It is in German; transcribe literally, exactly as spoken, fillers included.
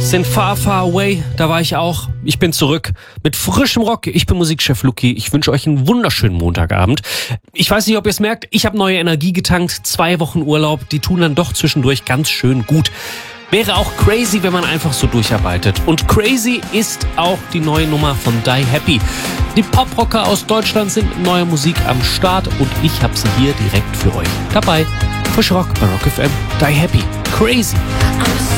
sind Far, Far Away. Da war ich auch. Ich bin zurück mit frischem Rock. Ich bin Musikchef Luki. Ich wünsche euch einen wunderschönen Montagabend. Ich weiß nicht, ob ihr es merkt. Ich habe neue Energie getankt. Zwei Wochen Urlaub. Die tun dann doch zwischendurch ganz schön gut. Wäre auch crazy, wenn man einfach so durcharbeitet. Und crazy ist auch die neue Nummer von Die Happy. Die Poprocker aus Deutschland sind mit neuer Musik am Start und ich habe sie hier direkt für euch dabei. Frisch Rock bei Rock F M. Die Happy. Crazy.